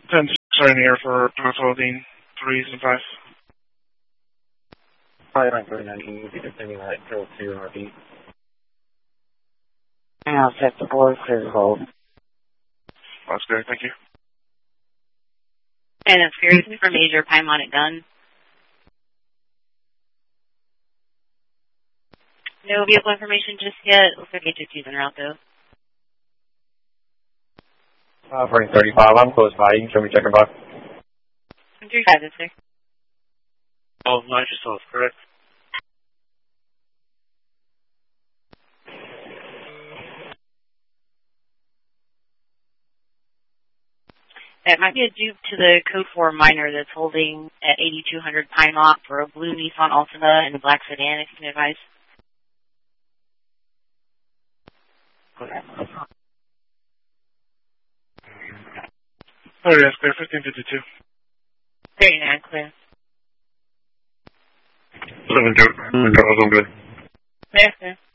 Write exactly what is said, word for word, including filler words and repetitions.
ten starting here for both holding threes and fives. Five nine three nine E, descending right till two R B. And I'll set the board for the hold. That's good, thank you. And it's Pearson from Major Piedmont at Gun. No vehicle information just yet. Looks like H O T's en route though. Offering thirty-five, I'm close by. You can show me checker box. three five, is there? Oh, nine yourself, correct? It might be a dupe to the code four minor that's holding at eighty-two hundred Piedmont for a blue Nissan Altima and a black sedan, if you can advise. Oh, yes, clear, fifteen fifty-two. thirty-nine, clear. Seven two, I'm good. Clear, clear.